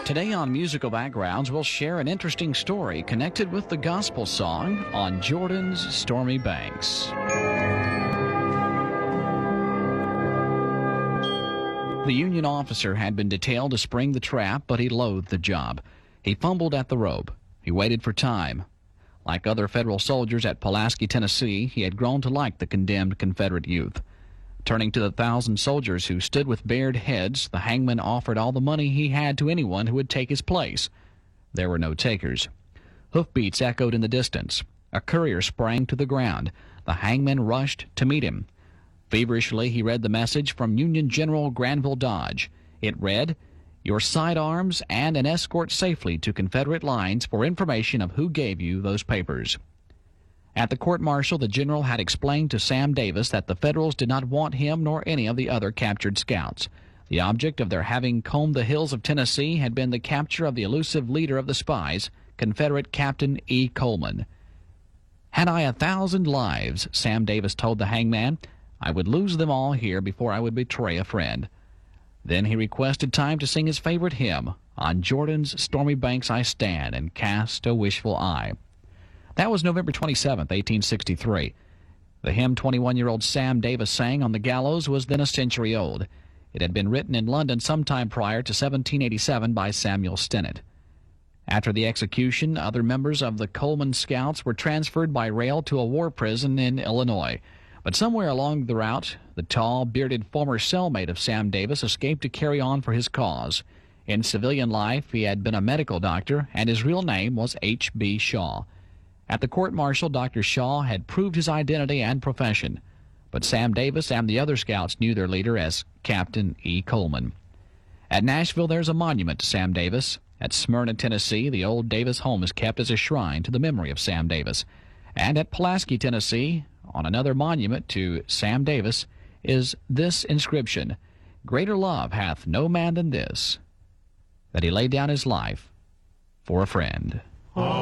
Today on Musical Backgrounds, we'll share an interesting story connected with the gospel song On Jordan's Stormy Banks. The Union officer had been detailed to spring the trap, but he loathed the job. He fumbled at the rope. He waited for time. Like other federal soldiers at Pulaski, Tennessee, he had grown to like the condemned Confederate youth. Turning to the 1,000 soldiers who stood with bared heads, the hangman offered all the money he had to anyone who would take his place. There were no takers. Hoofbeats echoed in the distance. A courier sprang to the ground. The hangman rushed to meet him. Feverishly, he read the message from Union General Granville Dodge. It read, "Your sidearms and an escort safely to Confederate lines for information of who gave you those papers." At the court-martial, the general had explained to Sam Davis that the Federals did not want him nor any of the other captured scouts. The object of their having combed the hills of Tennessee had been the capture of the elusive leader of the spies, Confederate Captain E. Coleman. "Had I 1,000 lives," Sam Davis told the hangman, "I would lose them all here before I would betray a friend." Then he requested time to sing his favorite hymn, "On Jordan's Stormy Banks I Stand and Cast a Wishful Eye." That was November 27, 1863. The hymn 21-year-old Sam Davis sang on the gallows was then a century old. It had been written in London sometime prior to 1787 by Samuel Stennett. After the execution, other members of the Coleman Scouts were transferred by rail to a war prison in Illinois. But somewhere along the route, the tall, bearded former cellmate of Sam Davis escaped to carry on for his cause. In civilian life, he had been a medical doctor, and his real name was H.B. Shaw. At the court-martial, Dr. Shaw had proved his identity and profession, but Sam Davis and the other scouts knew their leader as Captain E. Coleman. At Nashville, there's a monument to Sam Davis. At Smyrna, Tennessee, the old Davis home is kept as a shrine to the memory of Sam Davis. And at Pulaski, Tennessee, on another monument to Sam Davis, is this inscription, "Greater love hath no man than this, that he laid down his life for a friend."